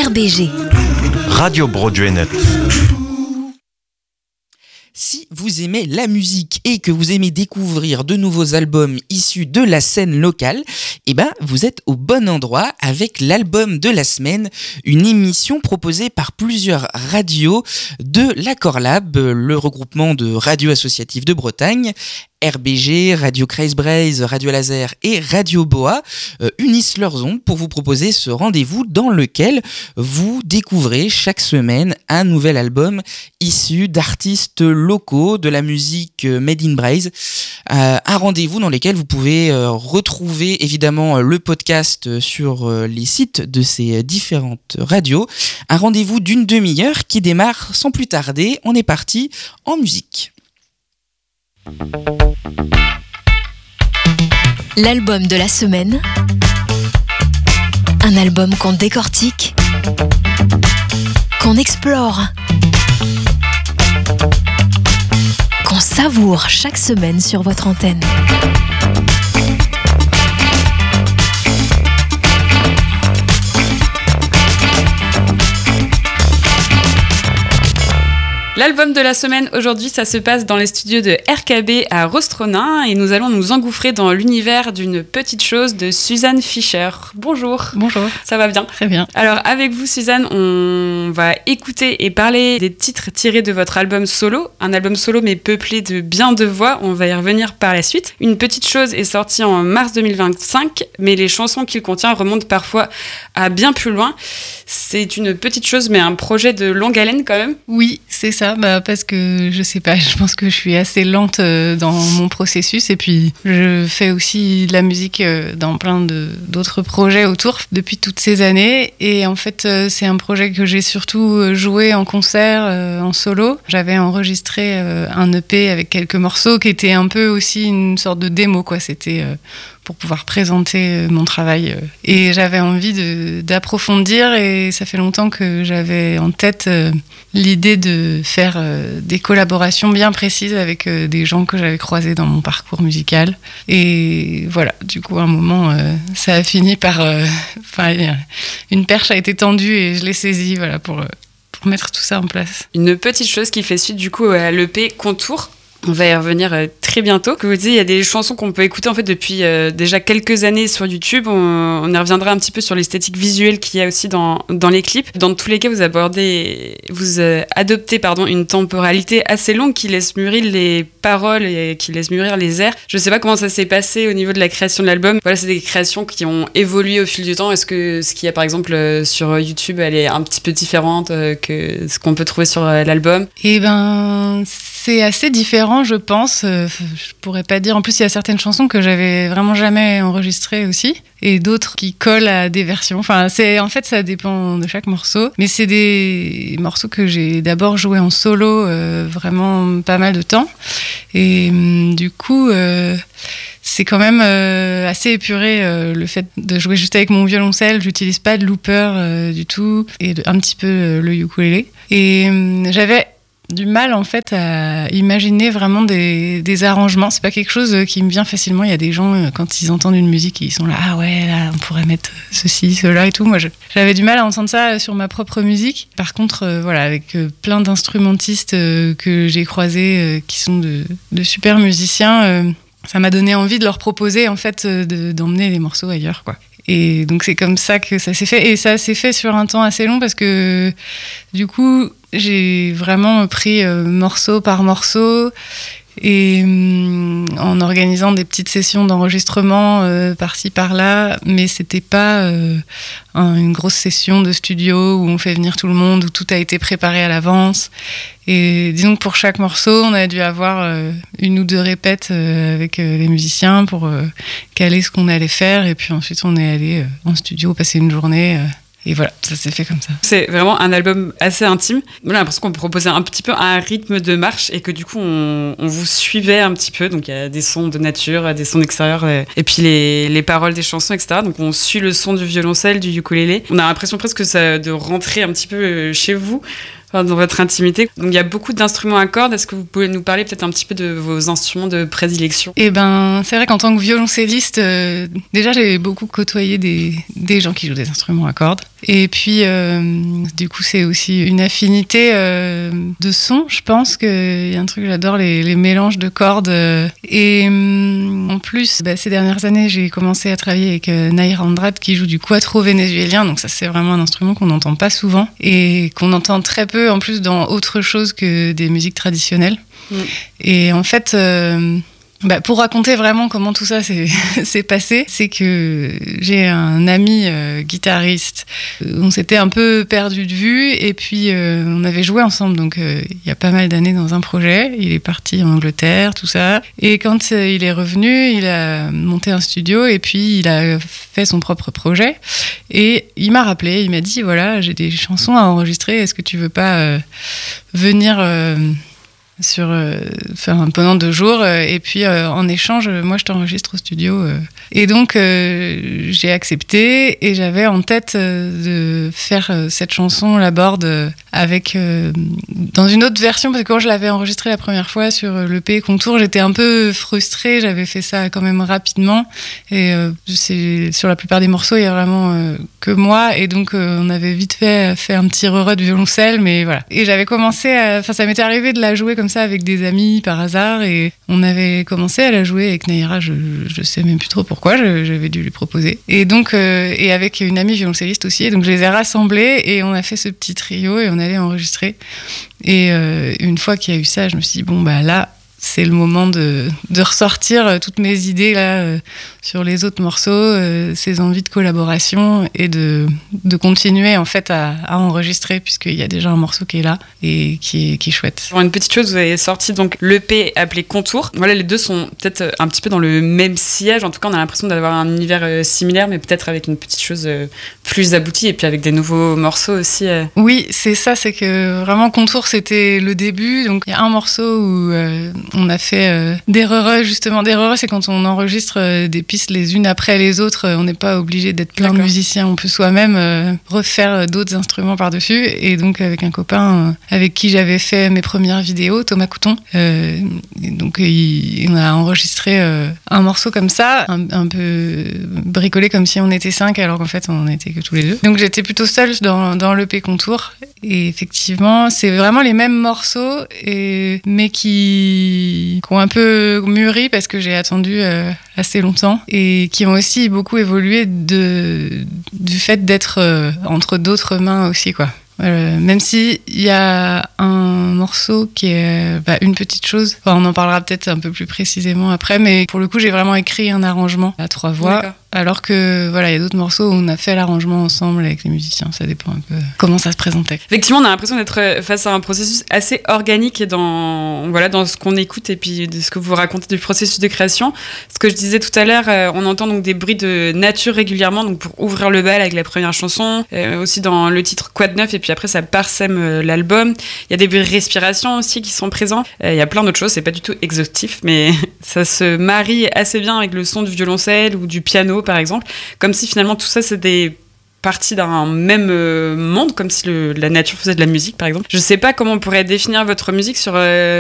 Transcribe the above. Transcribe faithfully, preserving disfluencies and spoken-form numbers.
R B G. Radio Broadway.net. Si vous aimez la musique et que vous aimez découvrir de nouveaux albums issus de la scène locale, eh ben, vous êtes au bon endroit avec l'album de la semaine, une émission proposée par plusieurs radios de l'Accord Lab, le regroupement de radios associatives de Bretagne. R B G, Radio Kreisbreise, Radio Laser et Radio Boa euh, unissent leurs ondes pour vous proposer ce rendez-vous dans lequel vous découvrez chaque semaine un nouvel album issu d'artistes locaux de la musique Made in Braise. Euh, un rendez-vous dans lequel vous pouvez euh, retrouver évidemment le podcast sur euh, les sites de ces différentes radios. Un rendez-vous d'une demi-heure qui démarre sans plus tarder. On est parti en musique. L'album de la semaine. Un album qu'on décortique, qu'on explore, qu'on savoure chaque semaine sur votre antenne. L'album de la semaine, aujourd'hui, ça se passe dans les studios de R K B à Rostronin et nous allons nous engouffrer dans l'univers d'une petite chose de Suzanne Fischer. Bonjour. Bonjour. Ça va bien ? Très bien. Alors, avec vous, Suzanne, on va écouter et parler des titres tirés de votre album solo. Un album solo, mais peuplé de bien de voix. On va y revenir par la suite. Une petite chose est sortie en mars deux mille vingt-cinq, mais les chansons qu'il contient remontent parfois à bien plus loin. C'est une petite chose, mais un projet de longue haleine quand même. Oui, c'est ça. Bah, parce que je sais pas, je pense que je suis assez lente dans mon processus et puis je fais aussi de la musique dans plein de, d'autres projets autour depuis toutes ces années et en fait c'est un projet que j'ai surtout joué en concert, en solo. J'avais enregistré un E P avec quelques morceaux qui étaient un peu aussi une sorte de démo, quoi. C'était pour pouvoir présenter mon travail. Et j'avais envie de, d'approfondir et ça fait longtemps que j'avais en tête l'idée de faire des collaborations bien précises avec des gens que j'avais croisés dans mon parcours musical. Et voilà, du coup, à un moment, ça a fini par... Enfin, une perche a été tendue et je l'ai saisie, voilà, pour, pour mettre tout ça en place. Une petite chose qui fait suite, du coup, à l'E P Contour. On va y revenir euh, très bientôt. Comme vous disiez, il y a des chansons qu'on peut écouter en fait depuis euh, déjà quelques années sur YouTube. On, on y reviendra un petit peu sur l'esthétique visuelle qu'il y a aussi dans, dans les clips. Dans tous les cas, vous abordez, vous euh, adoptez pardon, une temporalité assez longue qui laisse mûrir les paroles et qui laisse mûrir les airs. Je ne sais pas comment ça s'est passé au niveau de la création de l'album. Voilà, c'est des créations qui ont évolué au fil du temps. Est-ce que ce qu'il y a par exemple euh, sur YouTube, elle est un petit peu différente euh, que ce qu'on peut trouver sur euh, l'album ? Eh ben, c'est assez différent. Je pense, euh, je pourrais pas dire. En plus, il y a certaines chansons que j'avais vraiment jamais enregistrées aussi, et d'autres qui collent à des versions. Enfin, c'est en fait, ça dépend de chaque morceau. Mais c'est des morceaux que j'ai d'abord joués en solo, euh, vraiment pas mal de temps, et euh, du coup. Euh, C'est quand même euh, assez épuré euh, le fait de jouer juste avec mon violoncelle. J'utilise pas de looper euh, du tout et de, un petit peu euh, le ukulélé. Et euh, j'avais du mal en fait à imaginer vraiment des, des arrangements. C'est pas quelque chose qui me vient facilement. Il y a des gens quand ils entendent une musique, ils sont là ah ouais là on pourrait mettre ceci, cela et tout. Moi je, j'avais du mal à entendre ça sur ma propre musique. Par contre euh, voilà avec euh, plein d'instrumentistes euh, que j'ai croisés euh, qui sont de, de super musiciens. Euh, Ça m'a donné envie de leur proposer en fait de, d'emmener les morceaux ailleurs, quoi. Et donc c'est comme ça que ça s'est fait. Et ça s'est fait sur un temps assez long parce que du coup j'ai vraiment pris euh, morceau par morceau et euh, en organisant des petites sessions d'enregistrement euh, par-ci par-là, mais c'était pas euh, un, une grosse session de studio où on fait venir tout le monde, où tout a été préparé à l'avance. Et disons que pour chaque morceau, on a dû avoir euh, une ou deux répètes euh, avec euh, les musiciens pour euh, caler ce qu'on allait faire. Et puis ensuite, on est allé euh, en studio, passer une journée. Euh, et voilà, ça s'est fait comme ça. C'est vraiment un album assez intime. On a l'impression qu'on proposait un petit peu un rythme de marche et que du coup, on, on vous suivait un petit peu. Donc, il y a des sons de nature, des sons d'extérieur et, et puis les, les paroles des chansons, et cetera. Donc, on suit le son du violoncelle, du ukulélé. On a l'impression presque que ça, de rentrer un petit peu chez vous. Dans votre intimité. Donc il y a beaucoup d'instruments à cordes. Est-ce que vous pouvez nous parler peut-être un petit peu de vos instruments de prédilection ? Eh ben, c'est vrai qu'en tant que violoncelliste, euh, déjà j'ai beaucoup côtoyé des, des gens qui jouent des instruments à cordes. Et puis, euh, du coup, c'est aussi une affinité euh, de son. Je pense qu'il y a un truc, j'adore les, les mélanges de cordes. Euh, et euh, en plus, bah, ces dernières années, j'ai commencé à travailler avec euh, Nair Andrade qui joue du cuatro vénézuélien. Donc ça, c'est vraiment un instrument qu'on n'entend pas souvent et qu'on entend très peu en plus dans autre chose que des musiques traditionnelles. Mmh. Et en fait... Euh, Bah, pour raconter vraiment comment tout ça s'est, s'est passé, c'est que j'ai un ami euh, guitariste. On s'était un peu perdu de vue et puis euh, on avait joué ensemble donc euh, il y a pas mal d'années dans un projet. Il est parti en Angleterre, tout ça. Et quand euh, il est revenu, il a monté un studio et puis il a fait son propre projet. Et il m'a rappelé, il m'a dit voilà, j'ai des chansons à enregistrer. Est-ce que tu veux pas euh, venir euh, sur euh, faire un pendant deux jours euh, et puis euh, en échange euh, moi je t'enregistre au studio euh. Et donc euh, j'ai accepté et j'avais en tête euh, de faire euh, cette chanson La Borde euh, avec euh, dans une autre version parce que quand je l'avais enregistrée la première fois sur l'E P Contour j'étais un peu frustrée, j'avais fait ça quand même rapidement et euh, c'est, sur la plupart des morceaux il y a vraiment euh, que moi et donc euh, on avait vite fait fait un petit re-re de violoncelle mais voilà et j'avais commencé enfin ça m'était arrivé de la jouer comme ça avec des amis par hasard et on avait commencé à la jouer avec Naira, je, je sais même plus trop pourquoi, je, j'avais dû lui proposer. Et donc, euh, et avec une amie violoncelliste aussi, et donc je les ai rassemblés et on a fait ce petit trio et on allait enregistrer. Et euh, une fois qu'il y a eu ça, je me suis dit, bon bah là, c'est le moment de, de ressortir toutes mes idées là euh, sur les autres morceaux, euh, ces envies de collaboration et de, de continuer en fait à, à enregistrer puisqu'il y a déjà un morceau qui est là et qui est, qui est chouette. Pour une petite chose, vous avez sorti donc l'E P appelé Contour. Voilà, les deux sont peut-être un petit peu dans le même sillage. En tout cas, on a l'impression d'avoir un univers euh, similaire, mais peut-être avec une petite chose euh, plus aboutie et puis avec des nouveaux morceaux aussi. Euh. Oui, c'est ça, c'est que vraiment Contour, c'était le début. Donc il y a un morceau où euh, on a fait euh, des re-re, justement. Des re-re, c'est quand on enregistre euh, des pistes les unes après les autres. Euh, on n'est pas obligé d'être plein D'accord. de musiciens. On peut soi-même euh, refaire euh, d'autres instruments par-dessus. Et donc, avec un copain euh, avec qui j'avais fait mes premières vidéos, Thomas Couton. Euh, et donc, il, on a enregistré euh, un morceau comme ça, un, un peu bricolé comme si on était cinq, alors qu'en fait, on n'était que tous les deux. Donc, j'étais plutôt seule dans, dans l'E P Contour. Et effectivement, c'est vraiment les mêmes morceaux, et, mais qui, qui ont un peu mûri parce que j'ai attendu euh, assez longtemps et qui ont aussi beaucoup évolué de, du fait d'être euh, entre d'autres mains aussi, quoi. Euh, même s'il y a un morceau qui est bah, une petite chose, enfin, on en parlera peut-être un peu plus précisément après, mais pour le coup j'ai vraiment écrit un arrangement à trois voix. D'accord. Alors que voilà, il y a d'autres morceaux où on a fait l'arrangement ensemble avec les musiciens, ça dépend un peu comment ça se présentait. Effectivement, on a l'impression d'être face à un processus assez organique dans voilà dans ce qu'on écoute et puis de ce que vous racontez du processus de création. Ce que je disais tout à l'heure, euh, on entend donc des bruits de nature régulièrement, donc pour ouvrir le bal avec la première chanson, euh, aussi dans le titre Quoi de neuf et puis après ça parsème euh, l'album. Il y a des bruits de respiration aussi qui sont présents. Euh, il y a plein d'autres choses, c'est pas du tout exhaustif, mais ça se marie assez bien avec le son du violoncelle ou du piano par exemple, comme si finalement tout ça c'est des parties d'un même euh, monde, comme si le, la nature faisait de la musique par exemple. Je sais pas comment on pourrait définir votre musique sur euh,